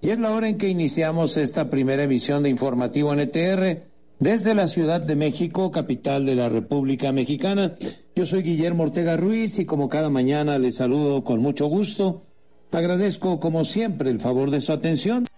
Y es la hora en que iniciamos esta primera emisión de Informativo NTR desde la Ciudad de México, capital de la República Mexicana. Yo soy Guillermo Ortega Ruiz y como cada mañana les saludo con mucho gusto. Agradezco como siempre el favor de su atención.